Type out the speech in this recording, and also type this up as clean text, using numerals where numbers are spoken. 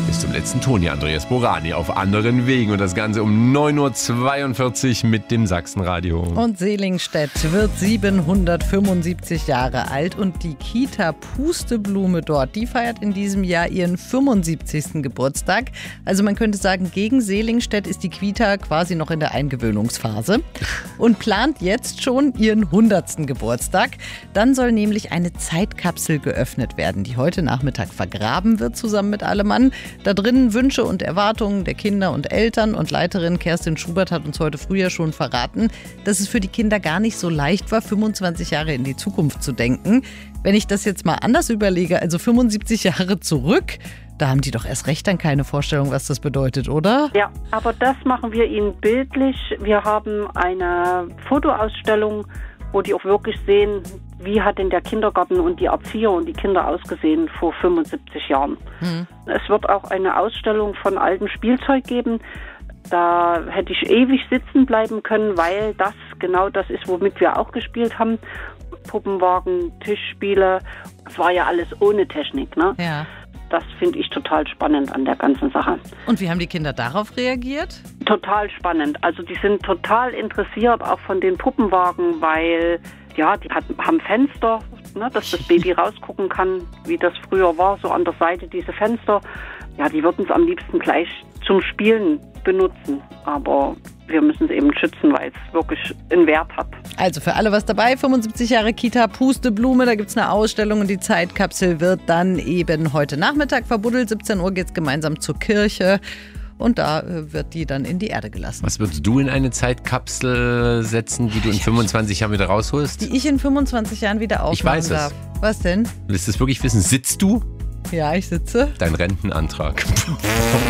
Bis zum letzten Ton hier Andreas Borani auf anderen Wegen und das Ganze um 9.42 Uhr mit dem Sachsenradio. Und Seligenstedt wird 775 Jahre alt und die Kita Pusteblume dort, die feiert in diesem Jahr ihren 75. Geburtstag. Also man könnte sagen, gegen Seligenstedt ist die Kita quasi noch in der Eingewöhnungsphase und plant jetzt schon ihren 100. Geburtstag. Dann soll nämlich eine Zeitkapsel geöffnet werden, die heute Nachmittag vergraben wird, zusammen mit Allemann. Da drinnen Wünsche und Erwartungen der Kinder und Eltern, und Leiterin Kerstin Schubert hat uns heute früh ja schon verraten, dass es für die Kinder gar nicht so leicht war, 25 Jahre in die Zukunft zu denken. Wenn ich das jetzt mal anders überlege, also 75 Jahre zurück, da haben die doch erst recht dann keine Vorstellung, was das bedeutet, oder? Ja, aber das machen wir ihnen bildlich. Wir haben eine Fotoausstellung, wo die auch wirklich sehen, wie hat denn der Kindergarten und die Erzieher und die Kinder ausgesehen vor 75 Jahren. Es wird auch eine Ausstellung von altem Spielzeug geben. Da hätte ich ewig sitzen bleiben können, weil das genau das ist, womit wir auch gespielt haben. Puppenwagen, Tischspiele. Es war ja alles ohne Technik, ne? Ja. Das finde ich total spannend an der ganzen Sache. Und wie haben die Kinder darauf reagiert? Total spannend. Also die sind total interessiert auch von den Puppenwagen, weil ja, die haben Fenster, ne, dass das Baby rausgucken kann, wie das früher war, so an der Seite diese Fenster. Ja, die würden es am liebsten gleich zum Spielen benutzen, aber wir müssen es eben schützen, weil es wirklich einen Wert hat. Also für alle was dabei, 75 Jahre Kita Pusteblume, da gibt es eine Ausstellung und die Zeitkapsel wird dann eben heute Nachmittag verbuddelt. 17 Uhr geht es gemeinsam zur Kirche und da wird die dann in die Erde gelassen. Was würdest du in eine Zeitkapsel setzen, die du in 25 Jahren wieder rausholst? Die ich in 25 Jahren wieder aufmachen Ich weiß darf. es. Was denn? Willst du es wirklich wissen? Sitzt du? Ja, ich sitze. Dein Rentenantrag.